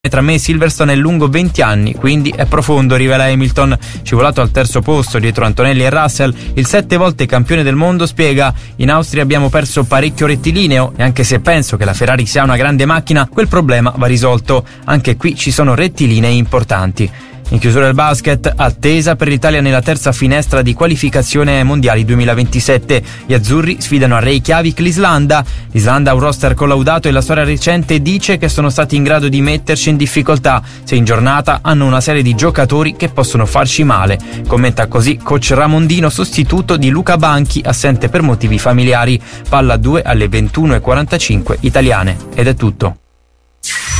tra me e Silverstone è lungo 20 anni, quindi è profondo, rivela Hamilton. Scivolato al terzo posto dietro Antonelli e Russell, il 7 volte campione del mondo spiega: in Austria abbiamo perso parecchio rettilineo e anche se penso che la Ferrari sia una grande macchina, quel problema va risolto. Anche qui ci sono rettilinei importanti. In chiusura del basket, attesa per l'Italia nella terza finestra di qualificazione ai mondiali 2027. Gli azzurri sfidano a Reykjavik l'Islanda. L'Islanda ha un roster collaudato e la storia recente dice che sono stati in grado di metterci in difficoltà. Se in giornata hanno una serie di giocatori che possono farci male. Commenta così coach Ramondino, sostituto di Luca Banchi, assente per motivi familiari. Palla 2 alle 21:45 italiane. Ed è tutto.